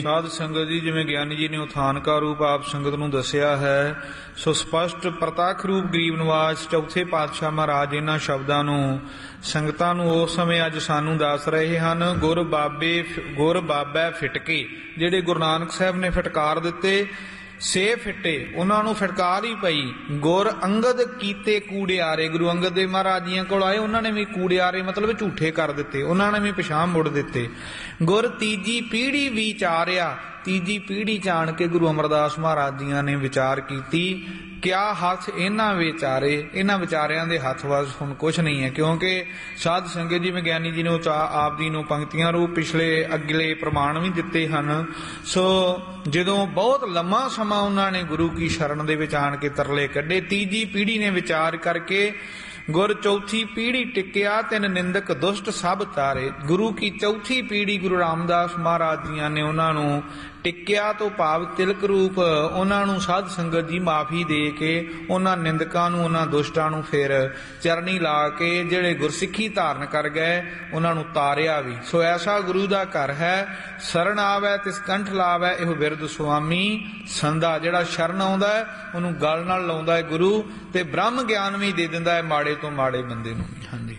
ਸਾਧ ਸੰਗਤ ਜੀ, ਜਿਵੇਂ ਗਿਆਨੀ ਜੀ ਨੇ ਉਥਾਨ ਕਾ ਰੂਪ ਆਪ ਸੰਗਤ ਨੂੰ ਦੱਸਿਆ ਹੈ, ਸੋ ਸਪਸ਼ਟ ਪ੍ਰਤੱਖ ਰੂਪ ਗਰੀਬ ਨਿਵਾਸ ਚੌਥੇ ਪਾਤਸ਼ਾਹ ਮਹਾਰਾਜ ਇਹਨਾਂ ਸ਼ਬਦਾਂ ਨੂੰ ਸੰਗਤਾਂ ਨੂੰ ਉਸ ਸਮੇਂ ਅੱਜ ਸਾਨੂੰ ਦੱਸ ਰਹੇ ਹਨ। ਗੁਰ ਬਾਬੈ ਫਿਟਕੇ, ਜਿਹੜੇ ਗੁਰੂ ਨਾਨਕ ਸਾਹਿਬ ਨੇ ਫਟਕਾਰ ਦਿੱਤੇ ਸੇ ਫਿੱਟੇ, ਉਹਨਾਂ ਨੂੰ ਫਟਕਾਰ ਹੀ ਪਈ। ਗੁਰ ਅੰਗਦ ਕੀਤੇ ਕੂੜਿਆਰੇ, ਗੁਰੂ ਅੰਗਦ ਦੇਵ ਮਹਾਰਾਜ ਜੀਆਂ ਕੋਲ ਆਏ, ਉਹਨਾਂ ਨੇ ਵੀ ਕੂੜਿਆਰੇ ਮਤਲਬ ਝੂਠੇ ਕਰ ਦਿੱਤੇ, ਉਹਨਾਂ ਨੇ ਵੀ ਪਿਛਾਂਹ ਮੁੜ ਦਿੱਤੇ। ਗੁਰ ਤੀਜੀ ਪੀੜ੍ਹੀ ਵਿਚਾਰਿਆ, ਤੀਜੀ ਪੀੜ੍ਹੀ ਜਾਣ ਕੇ ਗੁਰੂ ਅਮਰਦਾਸ ਮਹਾਰਾਜ ਜੀਆਂ ਨੇ ਵਿਚਾਰ ਕੀਤੀ, ਕਿਆ ਹੱਥ ਇਹਨਾਂ ਵਿਚਾਰੇ, ਇਹਨਾਂ ਵਿਚਾਰਿਆਂ ਦੇ ਹੱਥ ਵੱਸ ਹੁਣ ਕੁਛ ਨਹੀਂ ਹੈ। ਕਿਉਂਕਿ ਸਾਧ ਸੰਗਤ ਜੀ ਵਿਗਿਆਨੀ ਜੀ ਨੇ ਆਪ ਜੀ ਨੂੰ ਪੰਕਤੀਆਂ ਰੂਪ ਪਿਛਲੇ ਅਗਲੇ ਪ੍ਰਮਾਣ ਵੀ ਦਿੱਤੇ ਹਨ। ਸੋ ਜਦੋਂ ਬਹੁਤ ਲੰਮਾ ਸਮਾਂ ਉਹਨਾਂ ਨੇ ਗੁਰੂ ਕੀ ਸ਼ਰਨ ਦੇ ਵਿੱਚ ਆਣ ਕੇ ਤਰਲੇ ਕੱਢੇ, ਤੀਜੀ ਪੀੜ੍ਹੀ ਨੇ ਵਿਚਾਰ ਕਰਕੇ ਗੁਰ ਚੌਥੀ ਪੀੜ੍ਹੀ ਟਿਕਿਆ, ਤਿੰਨ ਨਿੰਦਕ ਦੁਸ਼ਟ ਸਭ ਤਾਰੇ। ਗੁਰੂ ਕੀ ਚੌਥੀ ਪੀੜ੍ਹੀ ਗੁਰੂ ਰਾਮਦਾਸ ਮਹਾਰਾਜ ਜੀਆਂ ਨੇ ਉਹਨਾਂ ਨੂੰ ਟਿਕਿਆ ਤੋਂ ਭਾਵ ਤਿਲਕ ਰੂਪ ਉਹਨਾਂ ਨੂੰ ਸਾਧ ਸੰਗਤ ਜੀ ਮਾਫੀ ਦੇ ਕੇ ਉਹਨਾਂ ਨਿੰਦਕਾਂ ਨੂੰ, ਉਹਨਾਂ ਦੁਸ਼ਟਾਂ ਨੂੰ ਫਿਰ ਚਰਨੀ ਲਾ ਕੇ ਜਿਹੜੇ ਗੁਰਸਿੱਖੀ ਧਾਰਨ ਕਰ ਗਏ ਉਹਨਾਂ ਨੂੰ ਤਾਰਿਆ ਵੀ। ਸੋ ਐਸਾ ਗੁਰੂ ਦਾ ਘਰ ਹੈ, ਸ਼ਰਨ ਆਵੈ ਤਿਸ ਕੰਠ ਲਾਵੈ, ਇਹੋ ਬਿਰਦ ਸੁਆਮੀ ਸੰਦਾ। ਜਿਹੜਾ ਸ਼ਰਨ ਆਉਂਦਾ ਹੈ ਉਹਨੂੰ ਗਲ ਨਾਲ ਲਾਉਂਦਾ ਹੈ ਗੁਰੂ, ਤੇ ਬ੍ਰਹਮ ਗਿਆਨ ਵੀ ਦੇ ਦਿੰਦਾ ਹੈ ਮਾੜੇ ਤੋਂ ਮਾੜੇ ਬੰਦੇ ਨੂੰ।